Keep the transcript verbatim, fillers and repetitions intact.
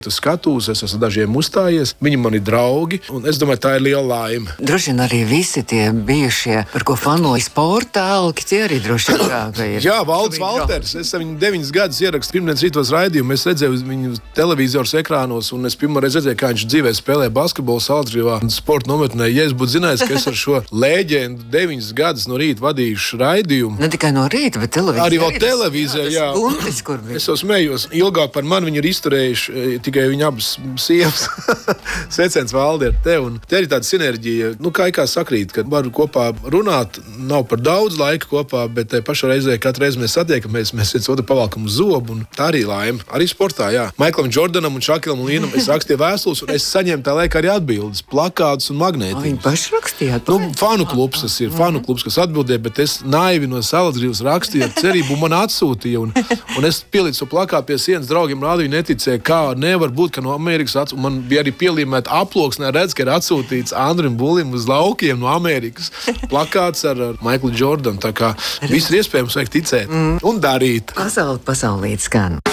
Tas skatūs, es esmu dažiem uzstājies, viņi man ir draugi, un es domāju, tā ir liela laime. Droši vien arī visi tie bijušie, par ko fanoja sporta alki, tie arī droši vien kā ir. Jā, Valds Valters, es viņu deviņus gadus ierakstu pirmdienas rītos raidījumu, es redzēju viņu televizors ekrānos, un es pirmoreiz redzēju, kā viņš dzīvē spēlē basketbolu Salacgrīvā sporta nometnē. Ja es būtu zinājis, ka es ar šo lēģendu deviņus gadus no rīta vadīšu raidījumu. Ne tikai no rīta, bet televīzijā. Arī vēl televīzijā, jā. Buntis, kur bija. Es jau smējos, ilgāk par mani viņi ir izturējuši tikai viņa abas sievas. Sveiciens Valdi ar tevi. Un te ir tāda sinerģija, nu kā ikā sakrīt, ka varu kopā runāt, nav par daudz laika kopā, bet te pašā reizē, katru reizi mēs satiekamies, mēs viens otru pavalkam uz zobu, un tā arī laime. Arī sportā, jā. Maiklam Jordanam un Šakilam un Līnam es rakstīju vēstules, un es saņēmu tā laika arī atbildes, plakātus un magnētiņus. Viņi paši rakstījāt? Nu, fanu klubs tas ir, fanu klubs, kas atbildēja, bet es naivi no Salacgrīvas rakstīju ar cerību, un man atsūtīja, un, un es pielīdzu to plakātu pie sienas, draugiem rādīju, neticēju, kā nevar būt, ka no Amerikas atsūtīja. Man bija arī pielīmēta aploksnē, redz, ka ir atsūtīts Andrim Bulim uz laukiem no Amerikas plakāts ar, ar Maiklu Jordanu. Tā kā viss ir iespējams, vajag ticēt mm. un darīt. Pasauli pasaulīt skan.